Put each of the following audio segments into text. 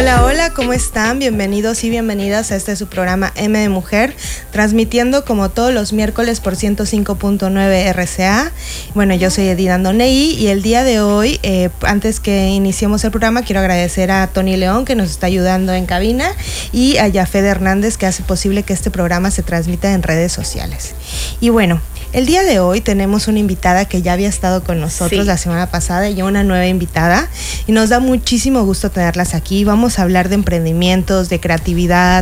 Hola, hola, ¿cómo están? Bienvenidos y bienvenidas a este su programa M de Mujer, transmitiendo como todos los miércoles por 105.9 RCA. Bueno, yo soy Edith Andonei y el día de hoy, antes que iniciemos el programa, quiero agradecer a Tony León, que nos está ayudando en cabina, y a Yafed Hernández, que hace posible que este programa se transmita en redes sociales. Y bueno, el día de hoy tenemos una invitada que ya había estado con nosotros la semana pasada y una nueva invitada, y nos da muchísimo gusto tenerlas aquí. Vamos a hablar de emprendimientos, de creatividad,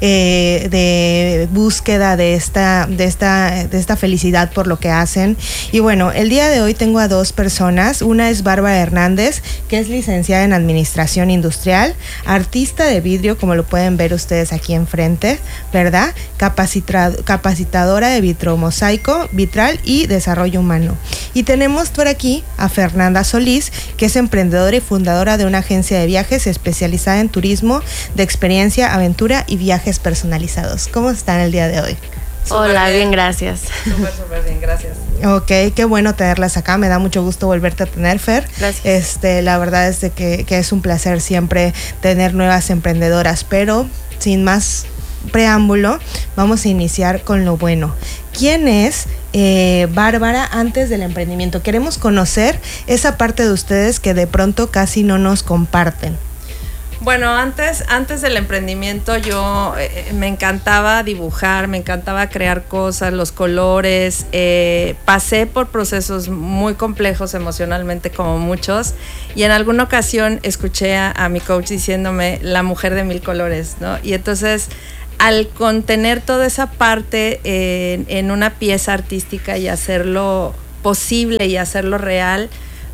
de búsqueda de esta felicidad por lo que hacen. Y bueno, el día de hoy tengo a dos personas. Una es Bárbara Hernández, que es licenciada en Administración Industrial, artista de vidrio, como lo pueden ver ustedes aquí enfrente, ¿verdad? Capacitadora de vitromosaico, vitral y desarrollo humano. Y tenemos por aquí a Fernanda Solís, que es emprendedora y fundadora de una agencia de viajes especializada en turismo de experiencia, aventura y viajes personalizados. ¿Cómo están el día de hoy? Hola, bien, gracias. Súper bien, gracias. Ok, qué bueno tenerlas acá, me da mucho gusto volverte a tener, Fer. Gracias. La verdad es de que es un placer siempre tener nuevas emprendedoras, pero sin más preámbulo, vamos a iniciar con lo bueno. ¿Quién es Bárbara antes del emprendimiento? Queremos conocer esa parte de ustedes que de pronto casi no nos comparten. Bueno, antes del emprendimiento yo me encantaba dibujar, me encantaba crear cosas, los colores. Pasé por procesos muy complejos emocionalmente, como muchos, y en alguna ocasión escuché a mi coach diciéndome la mujer de 1000 colores, ¿no? Y entonces, al contener toda esa parte en una pieza artística y hacerlo posible y hacerlo real,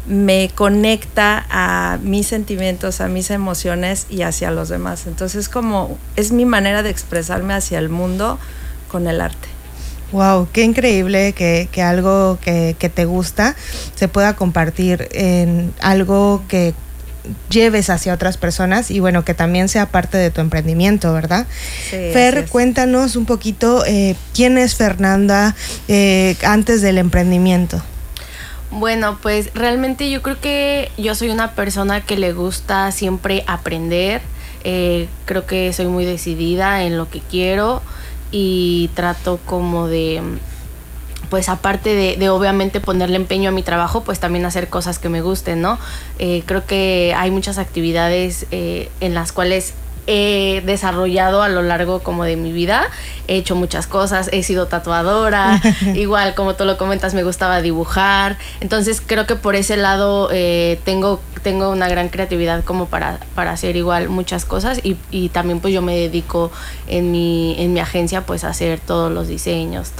me conecta a mis sentimientos, a mis emociones y hacia los demás. Entonces, es mi manera de expresarme hacia el mundo con el arte. Wow, qué increíble que algo que te gusta se pueda compartir en algo que lleves hacia otras personas y bueno, que también sea parte de tu emprendimiento, ¿verdad? Sí, Fer, cuéntanos un poquito quién es Fernanda antes del emprendimiento. Bueno, pues realmente yo creo que yo soy una persona que le gusta siempre aprender. Creo que soy muy decidida en lo que quiero y trato como de, pues aparte de obviamente ponerle empeño a mi trabajo, pues también hacer cosas que me gusten, ¿no? Creo que hay muchas actividades en las cuales he desarrollado a lo largo como de mi vida. He hecho muchas cosas, he sido tatuadora, igual como tú lo comentas, me gustaba dibujar. Entonces creo que por ese lado tengo una gran creatividad como para hacer igual muchas cosas y también pues yo me dedico en mi agencia pues a hacer todos los diseños,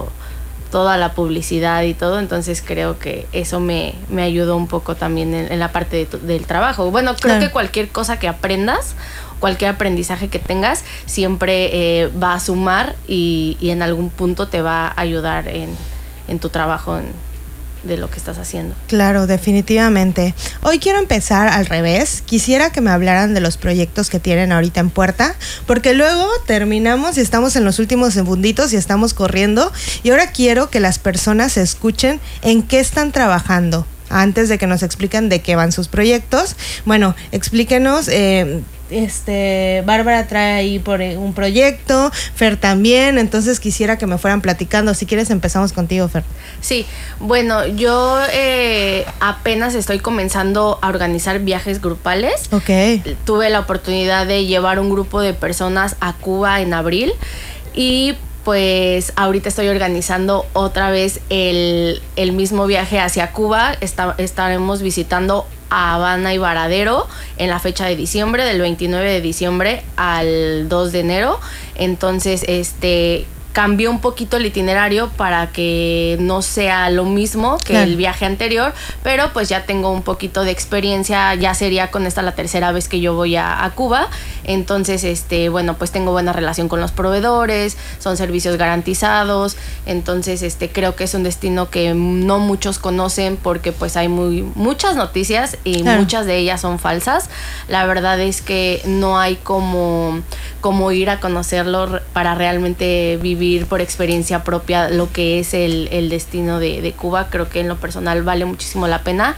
toda la publicidad y todo. Entonces creo que eso me ayudó un poco también en la parte del trabajo. Bueno, creo que cualquier cosa que aprendas, cualquier aprendizaje que tengas, siempre va a sumar y en algún punto te va a ayudar en tu trabajo, de lo que estás haciendo. Claro, definitivamente. Hoy quiero empezar al revés. Quisiera que me hablaran de los proyectos que tienen ahorita en puerta, porque luego terminamos y estamos en los últimos segunditos y estamos corriendo, y ahora quiero que las personas escuchen en qué están trabajando antes de que nos expliquen de qué van sus proyectos. Bueno, explíquenos. Bárbara trae ahí por un proyecto, Fer también, entonces quisiera que me fueran platicando. Si quieres empezamos contigo, Fer. Sí, bueno, yo apenas estoy comenzando a organizar viajes grupales. Okay. Tuve la oportunidad de llevar un grupo de personas a Cuba en abril y pues ahorita estoy organizando otra vez el mismo viaje hacia Cuba. Estaremos visitando a Habana y Varadero en la fecha de diciembre, del 29 de diciembre al 2 de enero. Entonces, cambió un poquito el itinerario para que no sea lo mismo que el viaje anterior, pero pues ya tengo un poquito de experiencia, ya sería con esta la tercera vez que yo voy a Cuba. Entonces, bueno, pues tengo buena relación con los proveedores, son servicios garantizados. Entonces, creo que es un destino que no muchos conocen porque pues hay muchas noticias y muchas de ellas son falsas. La verdad es que no hay como ir a conocerlo para realmente vivir por experiencia propia lo que es el destino de Cuba. Creo que en lo personal vale muchísimo la pena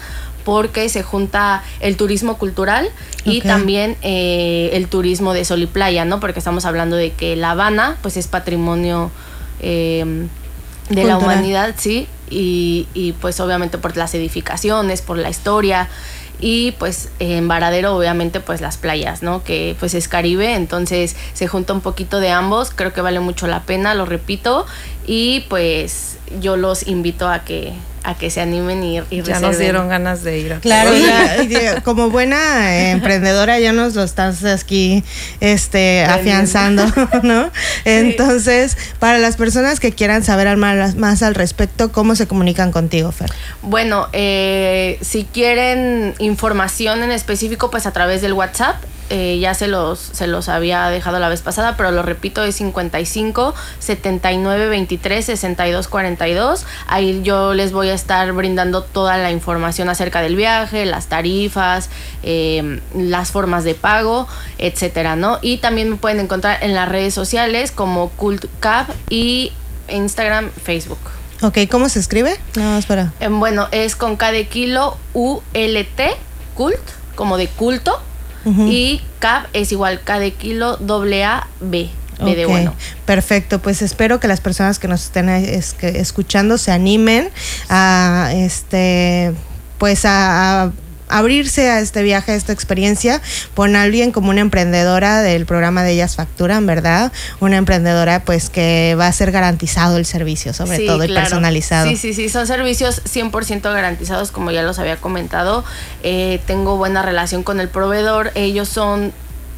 porque se junta el turismo cultural y también el turismo de sol y playa, ¿no? Porque estamos hablando de que La Habana pues es patrimonio de cultural. La humanidad, sí, y pues obviamente por las edificaciones, por la historia. Y pues en Varadero obviamente pues las playas, ¿no? Que pues es Caribe, entonces se junta un poquito de ambos, creo que vale mucho la pena, lo repito, y pues yo los invito a que se animen y reserven. Ya nos dieron ganas de ir. Claro, ya, como buena emprendedora ya nos lo estás aquí afianzando, ¿no? Entonces, para las personas que quieran saber más al respecto, ¿cómo se comunican contigo, Fer? Bueno, si quieren información en específico, pues a través del WhatsApp. Ya se los había dejado la vez pasada, pero lo repito, es 55 79 23 62 42. Ahí yo les voy a estar brindando toda la información acerca del viaje, las tarifas, las formas de pago, etcétera, ¿no? Y también me pueden encontrar en las redes sociales como CultCab y Instagram, Facebook. Ok, ¿cómo se escribe? Nada más para... Bueno, es con K de kilo, ULT, Cult, como de culto. Y CAB es igual K de kilo, AA-B, B de bueno. Perfecto, pues espero que las personas que nos estén escuchando se animen a pues a abrirse a este viaje, a esta experiencia, con alguien como una emprendedora del programa de Ellas Facturan, ¿verdad? Una emprendedora pues que va a ser garantizado el servicio, sobre todo, y personalizado. Sí, son servicios 100% garantizados, como ya los había comentado. Tengo buena relación con el proveedor, ellos son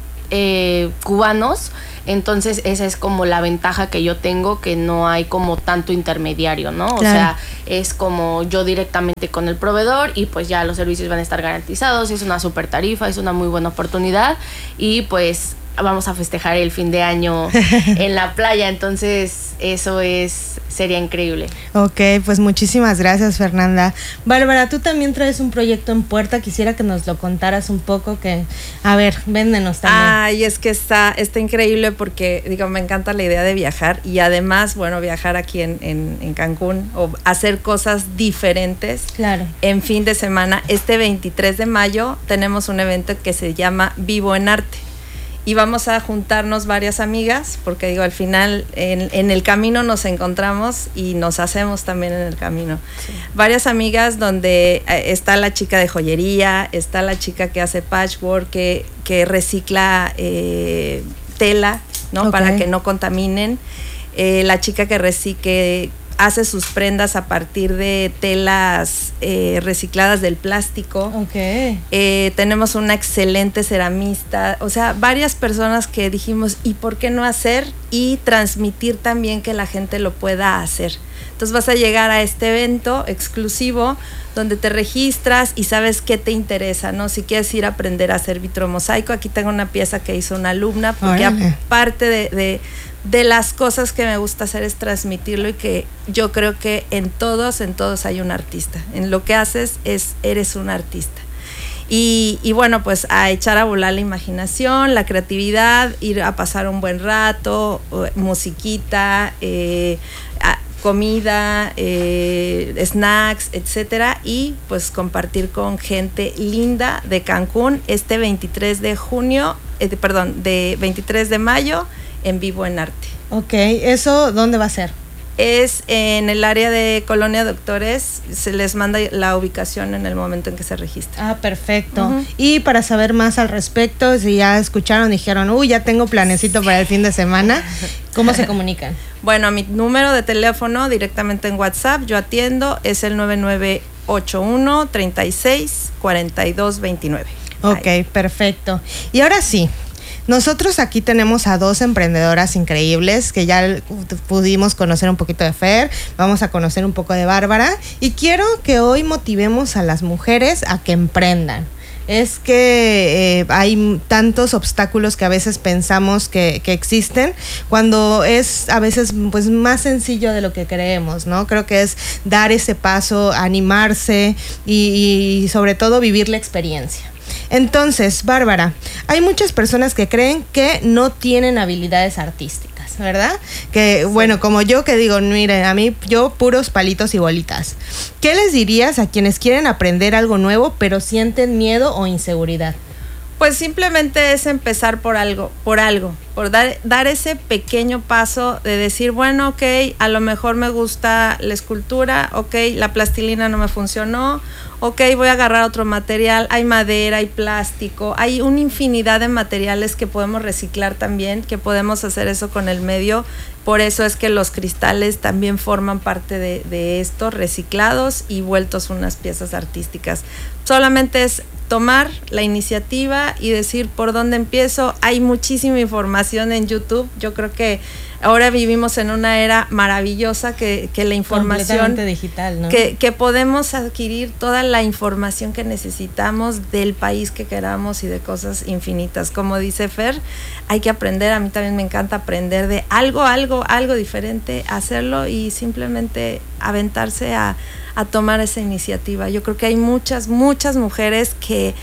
cubanos, entonces esa es como la ventaja que yo tengo, que no hay como tanto intermediario, ¿no? Claro. O sea, es como yo directamente con el proveedor y pues ya los servicios van a estar garantizados, es una super tarifa, es una muy buena oportunidad y pues vamos a festejar el fin de año en la playa, entonces eso sería increíble. Ok, pues muchísimas gracias, Fernanda. Bárbara, tú también traes un proyecto en puerta, quisiera que nos lo contaras un poco, a ver, véndenos también. Ay, es que está increíble porque, me encanta la idea de viajar y además, viajar aquí en Cancún o hacer cosas diferentes. Claro. En fin de semana, este 23 de mayo tenemos un evento que se llama Vivo en Arte. Y vamos a juntarnos varias amigas, porque al final en el camino nos encontramos y nos hacemos también en el camino. Sí. Varias amigas donde está la chica de joyería, está la chica que hace patchwork, que recicla tela, ¿no? Okay. Para que no contaminen. La chica que hace sus prendas a partir de telas recicladas del plástico. Okay. Tenemos una excelente ceramista, o sea, varias personas que dijimos, ¿y por qué no hacer? Y transmitir también que la gente lo pueda hacer. Entonces vas a llegar a este evento exclusivo donde te registras y sabes qué te interesa, ¿no? Si quieres ir a aprender a hacer vitromosaico, aquí tengo una pieza que hizo una alumna, porque aparte de las cosas que me gusta hacer es transmitirlo y que yo creo que en todos hay un artista. En lo que haces eres un artista. Y pues a echar a volar la imaginación, la creatividad, ir a pasar un buen rato, musiquita, comida, snacks, etcétera, y pues compartir con gente linda de Cancún este 23 de mayo en Vivo en Arte. Ok, ¿eso dónde va a ser? Es en el área de Colonia Doctores, se les manda la ubicación en el momento en que se registra. Ah, perfecto. Uh-huh. Y para saber más al respecto, si ya escucharon, dijeron, ya tengo planecito para el fin de semana, ¿cómo se comunican? Bueno, mi número de teléfono directamente en WhatsApp, yo atiendo, es el 9981 36 42 29. Ok, ahí. Perfecto. Y ahora sí, nosotros aquí tenemos a dos emprendedoras increíbles que ya pudimos conocer un poquito de Fer, vamos a conocer un poco de Bárbara y quiero que hoy motivemos a las mujeres a que emprendan. Es que hay tantos obstáculos que a veces pensamos que existen, cuando es a veces pues más sencillo de lo que creemos, ¿no? Creo que es dar ese paso, animarse y sobre todo vivir la experiencia. Entonces, Bárbara, hay muchas personas que creen que no tienen habilidades artísticas, ¿verdad? Que bueno, como yo que digo, miren, a mí yo puros palitos y bolitas. ¿Qué les dirías a quienes quieren aprender algo nuevo pero sienten miedo o inseguridad? Pues simplemente es empezar por dar ese pequeño paso de decir, bueno, ok, a lo mejor me gusta la escultura, ok, la plastilina no me funcionó, ok, voy a agarrar otro material, hay madera, hay plástico, hay una infinidad de materiales que podemos reciclar también, que podemos hacer eso con el medio. Por eso es que los cristales también forman parte de esto, reciclados y vueltos unas piezas artísticas. Solamente es tomar la iniciativa y decir por dónde empiezo. Hay muchísima información en YouTube. Yo creo que ahora vivimos en una era maravillosa que la información completamente digital, ¿no? Que podemos adquirir toda la información que necesitamos del país que queramos y de cosas infinitas. Como dice Fer, hay que aprender. A mí también me encanta aprender de algo diferente, hacerlo y simplemente aventarse a tomar esa iniciativa. Yo creo que hay muchas mujeres que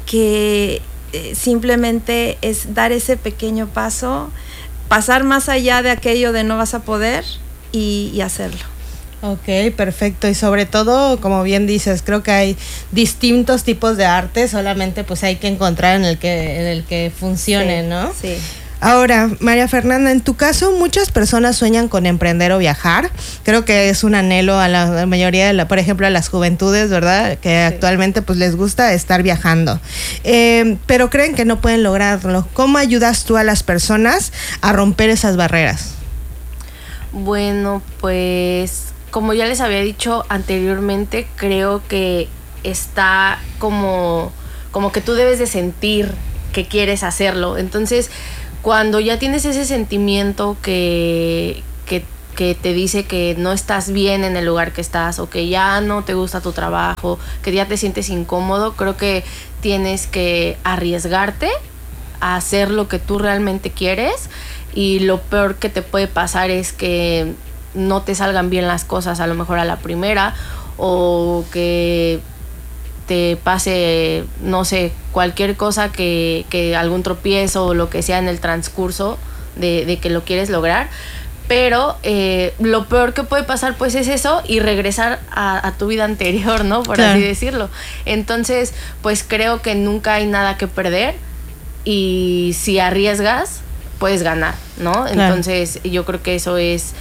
simplemente es dar ese pequeño paso, pasar más allá de aquello de no vas a poder y hacerlo. Ok, perfecto. Y sobre todo, como bien dices, creo que hay distintos tipos de arte, solamente pues hay que encontrar en el que funcione, sí, ¿no? Sí. Ahora, María Fernanda, en tu caso, muchas personas sueñan con emprender o viajar. Creo que es un anhelo a la mayoría de por ejemplo, a las juventudes, ¿verdad? Que sí. Actualmente pues les gusta estar viajando. Pero creen que no pueden lograrlo. ¿Cómo ayudas tú a las personas a romper esas barreras? Bueno, pues como ya les había dicho anteriormente, creo que está como que tú debes de sentir que quieres hacerlo. Entonces, cuando ya tienes ese sentimiento que te dice que no estás bien en el lugar que estás o que ya no te gusta tu trabajo, que ya te sientes incómodo, creo que tienes que arriesgarte a hacer lo que tú realmente quieres, y lo peor que te puede pasar es que no te salgan bien las cosas a lo mejor a la primera, o que te pase, no sé, cualquier cosa que algún tropiezo o lo que sea en el transcurso de que lo quieres lograr. Pero lo peor que puede pasar pues es eso, y regresar a tu vida anterior, ¿no? Por claro. Así decirlo. Entonces, pues creo que nunca hay nada que perder, y si arriesgas, puedes ganar, ¿no? Claro. Entonces, yo creo que eso es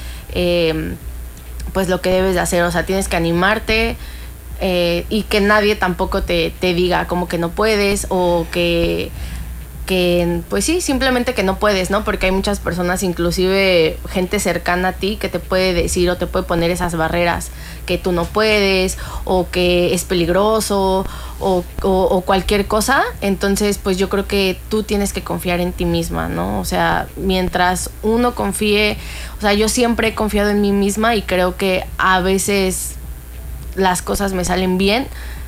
pues lo que debes de hacer. O sea, tienes que animarte, y que nadie tampoco te diga como que no puedes, o que pues sí, simplemente que no puedes, ¿no? Porque hay muchas personas, inclusive gente cercana a ti, que te puede decir o te puede poner esas barreras, que tú no puedes, o que es peligroso, o cualquier cosa. Entonces, pues yo creo que tú tienes que confiar en ti misma, ¿no? O sea, mientras uno confíe, o sea, yo siempre he confiado en mí misma, y creo que a veces las cosas me salen bien.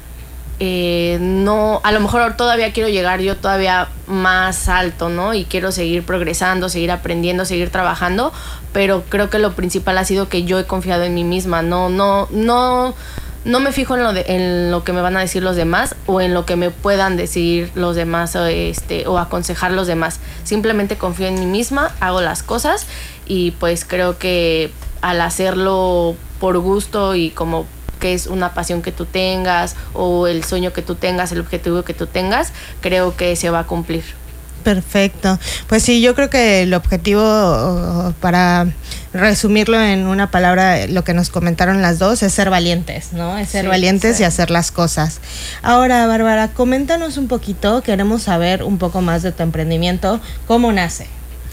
No, a lo mejor todavía quiero llegar yo todavía más alto, ¿no? Y quiero seguir progresando, seguir aprendiendo, seguir trabajando, pero creo que lo principal ha sido que yo he confiado en mí misma. No me fijo en lo que me van a decir los demás, o en lo que me puedan decir los demás, o aconsejar los demás. Simplemente confío en mí misma, hago las cosas, y pues creo que al hacerlo por gusto y como que es una pasión que tú tengas, o el sueño que tú tengas, el objetivo que tú tengas, creo que se va a cumplir. Perfecto. Pues sí, yo creo que el objetivo, para resumirlo en una palabra, lo que nos comentaron las dos, es ser valientes, ¿no? Es ser valientes y hacer las cosas. Ahora, Bárbara, coméntanos un poquito, queremos saber un poco más de tu emprendimiento. ¿Cómo nace?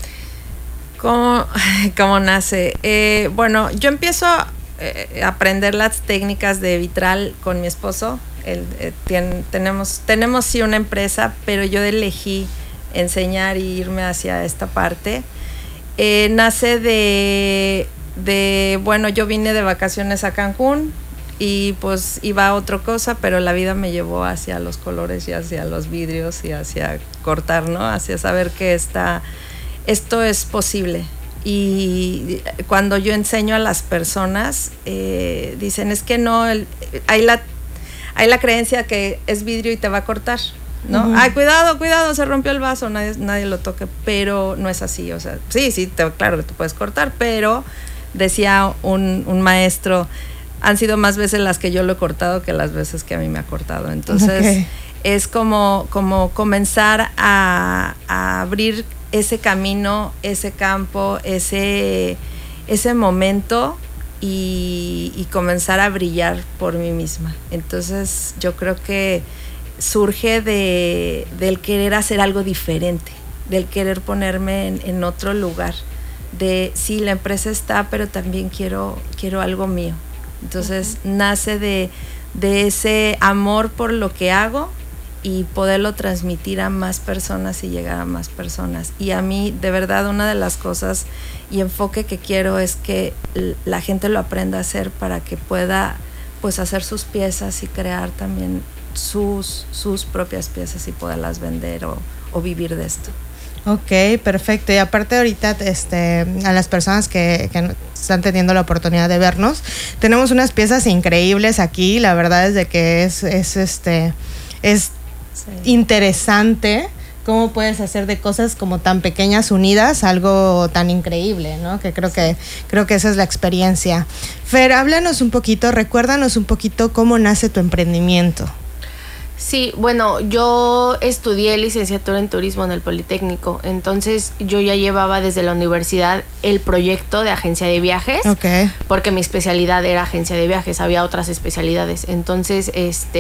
¿Cómo nace? Bueno, yo empiezo aprender las técnicas de vitral con mi esposo. Tenemos sí una empresa, pero yo elegí enseñar y irme hacia esta parte. Nace bueno, yo vine de vacaciones a Cancún, y pues iba a otra cosa, pero la vida me llevó hacia los colores y hacia los vidrios y hacia cortar, ¿no? Hacia saber que esto es posible. Y cuando yo enseño a las personas, dicen, es que no, hay la creencia que es vidrio y te va a cortar. ¿no? Ay, cuidado, se rompió el vaso, nadie lo toque, pero no es así, o sea, sí, claro, te puedes cortar, pero decía un maestro, han sido más veces las que yo lo he cortado que las veces que a mí me ha cortado, entonces es como comenzar a abrir ese camino, ese campo, ese momento y comenzar a brillar por mí misma. Entonces yo creo que surge del querer hacer algo diferente, del querer ponerme en otro lugar, de sí, la empresa está, pero también quiero algo mío. Entonces nace de ese amor por lo que hago y poderlo transmitir a más personas y llegar a más personas. Y a mí, de verdad, una de las cosas y enfoque que quiero es que la gente lo aprenda a hacer para que pueda, pues, hacer sus piezas y crear también sus propias piezas y poderlas vender o vivir de esto. Ok, perfecto. Y aparte ahorita a las personas que están teniendo la oportunidad de vernos, tenemos unas piezas increíbles aquí. La verdad es de que es interesante cómo puedes hacer de cosas como tan pequeñas unidas algo tan increíble, ¿no? Que creo que esa es la experiencia. Fer, háblanos un poquito, recuérdanos un poquito cómo nace tu emprendimiento. Sí, bueno, yo estudié licenciatura en turismo en el Politécnico, entonces yo ya llevaba desde la universidad el proyecto de agencia de viajes, porque mi especialidad era agencia de viajes, había otras especialidades, entonces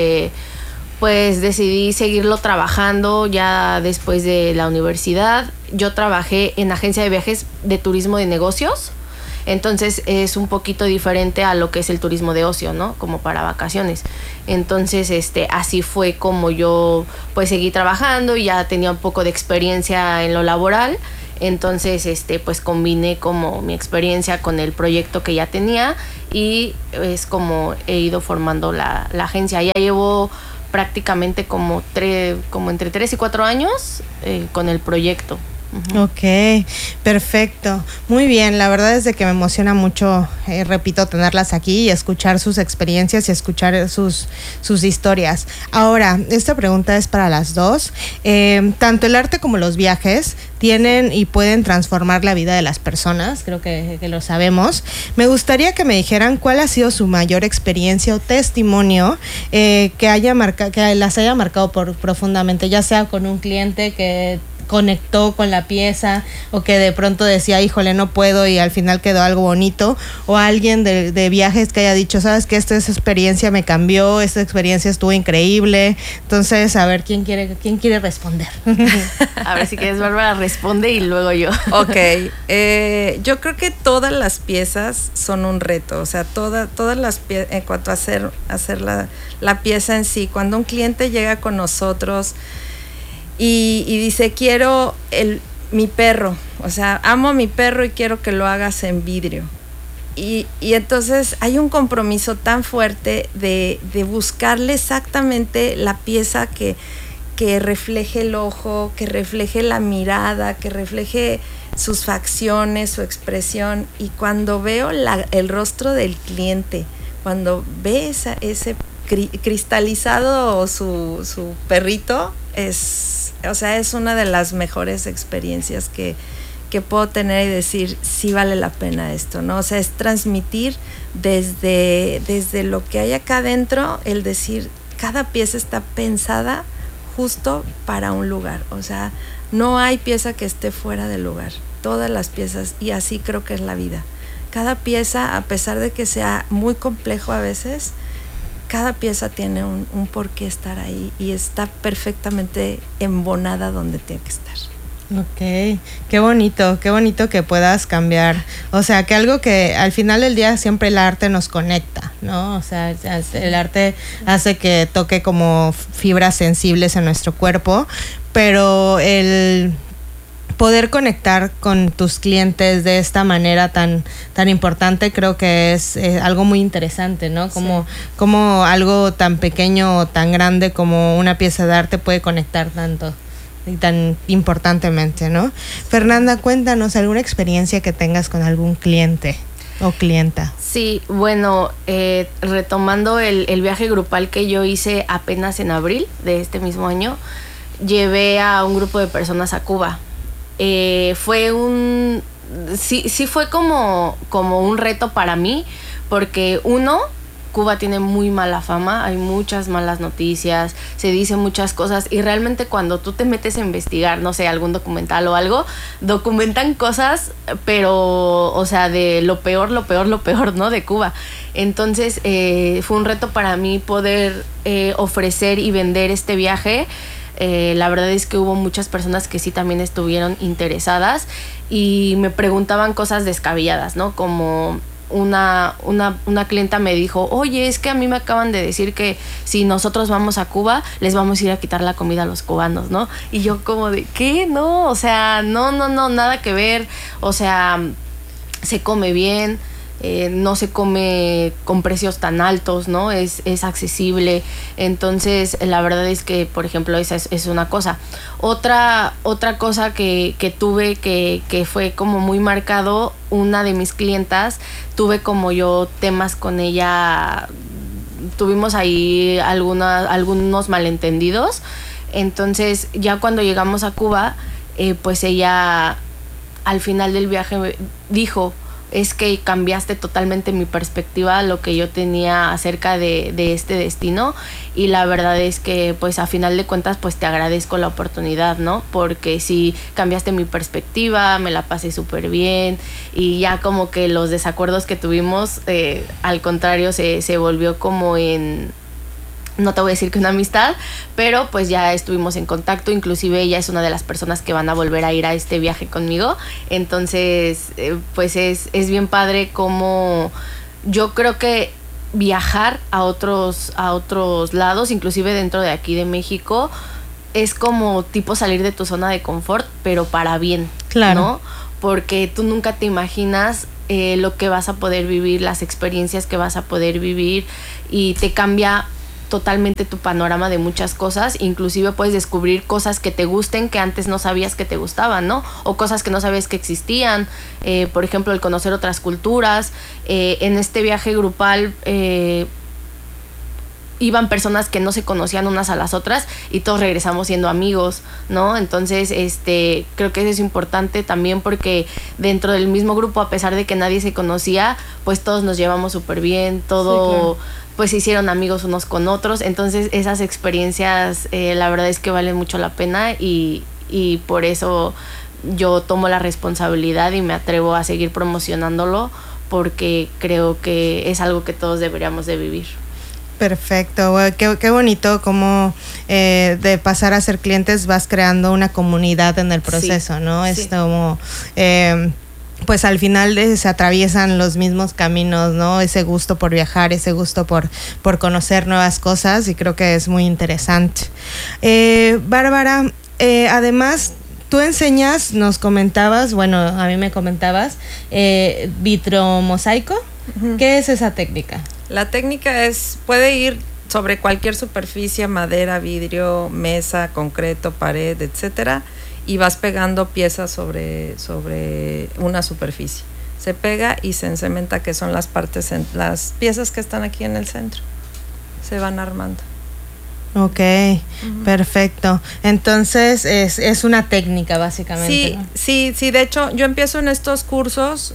pues decidí seguirlo trabajando ya después de la universidad. Yo trabajé en agencia de viajes de turismo de negocios, entonces es un poquito diferente a lo que es el turismo de ocio, ¿no? Como para vacaciones. Entonces así fue como yo pues seguí trabajando y ya tenía un poco de experiencia en lo laboral. Entonces pues combiné como mi experiencia con el proyecto que ya tenía y es como he ido formando la agencia. Ya llevo prácticamente como entre 3 y 4 años con el proyecto. Ok, perfecto, muy bien. La verdad es de que me emociona mucho, repito, tenerlas aquí y escuchar sus experiencias y escuchar sus historias. Ahora, esta pregunta es para las dos. Tanto el arte como los viajes tienen y pueden transformar la vida de las personas, creo que lo sabemos. Me gustaría que me dijeran cuál ha sido su mayor experiencia o testimonio que las haya marcado profundamente, ya sea con un cliente que conectó con la pieza o que de pronto decía, híjole, no puedo, y al final quedó algo bonito, o alguien de viajes que haya dicho, sabes que esta experiencia me cambió, esta experiencia estuvo increíble. Entonces, a ver, ¿quién quiere responder? A ver, si quieres, Bárbara, responde y luego yo. Ok, yo creo que todas las piezas son un reto, o sea, todas las piezas, en cuanto a hacer la pieza en sí, cuando un cliente llega con nosotros y dice, quiero mi perro, o sea, amo a mi perro y quiero que lo hagas en vidrio. Y entonces hay un compromiso tan fuerte de buscarle exactamente la pieza que refleje el ojo, que refleje la mirada, que refleje sus facciones, su expresión. Y cuando veo el rostro del cliente, cuando ve ese cristalizado su perrito, es una de las mejores experiencias que puedo tener y decir, sí vale la pena esto, ¿no? O sea, es transmitir desde lo que hay acá adentro, el decir, cada pieza está pensada justo para un lugar, o sea, no hay pieza que esté fuera del lugar, todas las piezas, y así creo que es la vida. Cada pieza, a pesar de que sea muy complejo a veces, cada pieza tiene un por qué estar ahí y está perfectamente embonada donde tiene que estar. Ok, qué bonito que puedas cambiar. O sea, que algo que al final del día siempre el arte nos conecta, ¿no? O sea, el arte hace que toque como fibras sensibles en nuestro cuerpo, pero el poder conectar con tus clientes de esta manera tan importante, creo que es algo muy interesante, ¿no? Como algo tan pequeño o tan grande como una pieza de arte puede conectar tanto y tan importantemente, ¿no? Fernanda, cuéntanos alguna experiencia que tengas con algún cliente o clienta. Sí, bueno, retomando el viaje grupal que yo hice apenas en abril de este mismo año, llevé a un grupo de personas a Cuba. Sí fue como un reto para mí, porque Cuba tiene muy mala fama, hay muchas malas noticias, se dicen muchas cosas, y realmente cuando tú te metes a investigar, no sé, algún documental o algo, documentan cosas, pero, o sea, de lo peor, ¿no? De Cuba. Entonces, fue un reto para mí poder ofrecer y vender este viaje. La verdad es que hubo muchas personas que sí también estuvieron interesadas y me preguntaban cosas descabelladas, ¿no? Como una clienta me dijo, oye, es que a mí me acaban de decir que si nosotros vamos a Cuba, les vamos a ir a quitar la comida a los cubanos, ¿no? Y yo como de, ¿qué? No, o sea, no, nada que ver. O sea, se come bien, no se come con precios tan altos, ¿no? Es accesible. Entonces, la verdad es que, por ejemplo, esa es una cosa. Otra cosa que tuve que fue como muy marcado, una de mis clientas, tuve como yo temas con ella, tuvimos ahí algunos malentendidos. Entonces, ya cuando llegamos a Cuba, pues ella al final del viaje dijo, es que cambiaste totalmente mi perspectiva, lo que yo tenía acerca de este destino, y la verdad es que pues a final de cuentas pues te agradezco la oportunidad, ¿no? Porque sí cambiaste mi perspectiva, me la pasé súper bien, y ya como que los desacuerdos que tuvimos, al contrario, se volvió como en... No te voy a decir que una amistad, pero pues ya estuvimos en contacto. Inclusive ella es una de las personas que van a volver a ir a este viaje conmigo. Entonces, pues es bien padre como yo creo que viajar a otros lados, inclusive dentro de aquí de México, es como tipo salir de tu zona de confort, pero para bien, claro, ¿no? Porque tú nunca te imaginas lo que vas a poder vivir, las experiencias que vas a poder vivir, y te cambia totalmente tu panorama de muchas cosas. Inclusive puedes descubrir cosas que te gusten que antes no sabías que te gustaban, ¿no? O cosas que no sabías que existían. Por ejemplo, el conocer otras culturas. En este viaje grupal iban personas que no se conocían unas a las otras y todos regresamos siendo amigos, ¿no? Entonces, creo que eso es importante también, porque dentro del mismo grupo, a pesar de que nadie se conocía, pues todos nos llevamos súper bien, todo... Sí, claro. Pues se hicieron amigos unos con otros. Entonces esas experiencias la verdad es que valen mucho la pena, y por eso yo tomo la responsabilidad y me atrevo a seguir promocionándolo, porque creo que es algo que todos deberíamos de vivir. Perfecto, qué bonito como de pasar a ser clientes vas creando una comunidad en el proceso, sí, ¿no? Sí. Es como... pues al final se atraviesan los mismos caminos, ¿no? Ese gusto por viajar, ese gusto por conocer nuevas cosas, y creo que es muy interesante. Bárbara, además, tú enseñas, nos comentabas, bueno, a mí me comentabas, vitromosaico. Uh-huh. ¿Qué es esa técnica? La técnica puede ir sobre cualquier superficie, madera, vidrio, mesa, concreto, pared, etcétera, y vas pegando piezas sobre una superficie. Se pega y se encementa, que son las piezas que están aquí en el centro. Se van armando. Ok, uh-huh. Perfecto. Entonces es una técnica básicamente, sí, ¿no? Sí, de hecho yo empiezo en los cursos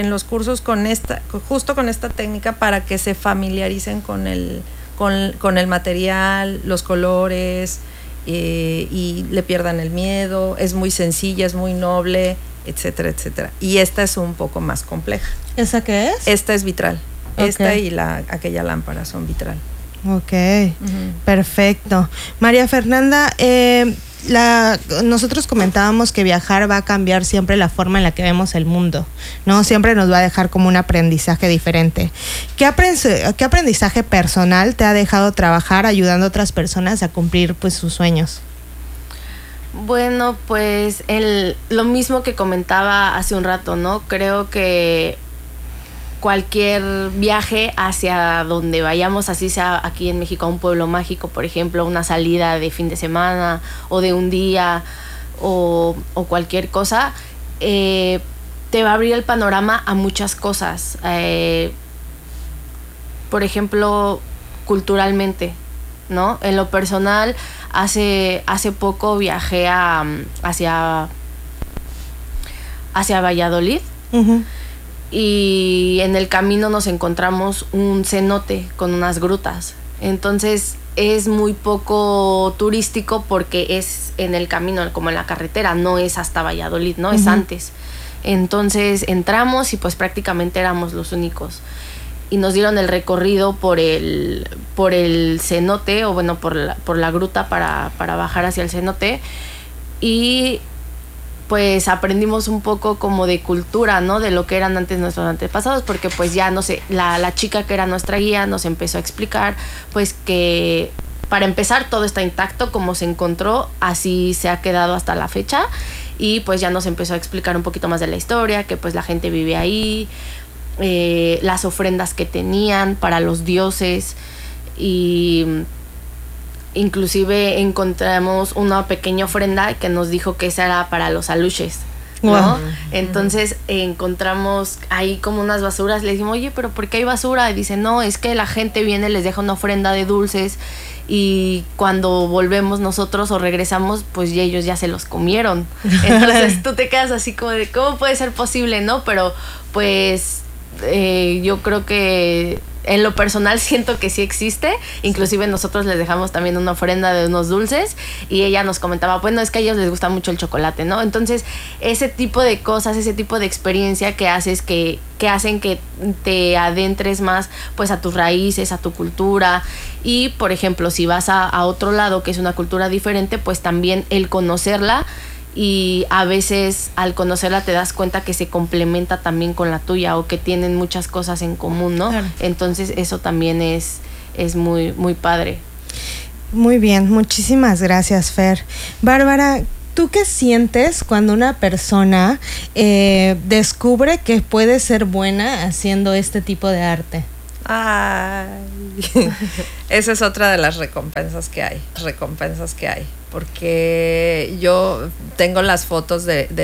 justo con esta técnica, para que se familiaricen con el material, los colores, y le pierdan el miedo. Es muy sencilla, es muy noble, etcétera, etcétera. Y esta es un poco más compleja. ¿Esa qué es? Esta es vitral. Okay. Esta y aquella lámpara son vitral. Ok, uh-huh. Perfecto. María Fernanda, nosotros comentábamos que viajar va a cambiar siempre la forma en la que vemos el mundo, ¿no? Siempre nos va a dejar como un aprendizaje diferente. ¿Qué aprendizaje personal te ha dejado trabajar ayudando a otras personas a cumplir pues sus sueños? Bueno, pues lo mismo que comentaba hace un rato, ¿no? Creo que cualquier viaje hacia donde vayamos, así sea aquí en México, a un pueblo mágico, por ejemplo, una salida de fin de semana o de un día o cualquier cosa, te va a abrir el panorama a muchas cosas. Por ejemplo, culturalmente, ¿no? En lo personal, hace poco viajé hacia Valladolid. Uh-huh. Y en el camino nos encontramos un cenote con unas grutas. Entonces es muy poco turístico porque es en el camino, como en la carretera, no es hasta Valladolid, ¿no? Uh-huh. Es antes. Entonces entramos y pues prácticamente éramos los únicos. Y nos dieron el recorrido por el cenote, o bueno, por la gruta para bajar hacia el cenote. Y pues aprendimos un poco como de cultura, ¿no? De lo que eran antes nuestros antepasados, porque pues ya, no sé, la chica que era nuestra guía nos empezó a explicar, pues que para empezar todo está intacto, como se encontró, así se ha quedado hasta la fecha, y pues ya nos empezó a explicar un poquito más de la historia, que pues la gente vive ahí, las ofrendas que tenían para los dioses, y inclusive encontramos una pequeña ofrenda que nos dijo que esa era para los aluches, ¿no? Wow. Entonces encontramos ahí como unas basuras, le dijimos, oye, pero ¿por qué hay basura? Y dice, no, es que la gente viene, les deja una ofrenda de dulces y cuando volvemos nosotros o regresamos, pues ya ellos ya se los comieron. Entonces tú te quedas así como de, ¿cómo puede ser posible, no? Pero pues yo creo que en lo personal siento que sí existe. Inclusive nosotros les dejamos también una ofrenda de unos dulces y ella nos comentaba, bueno, es que a ellos les gusta mucho el chocolate, ¿no? Entonces ese tipo de cosas, ese tipo de experiencia que haces que hacen que te adentres más pues a tus raíces, a tu cultura. Y por ejemplo, si vas a otro lado que es una cultura diferente, pues también el conocerla, y a veces al conocerla te das cuenta que se complementa también con la tuya o que tienen muchas cosas en común, ¿no? Claro. Entonces eso también es muy, muy padre. Muy bien, muchísimas gracias, Fer. Bárbara, ¿tú qué sientes cuando una persona descubre que puede ser buena haciendo este tipo de arte? Ay, esa es otra de las recompensas que hay, porque yo tengo las fotos de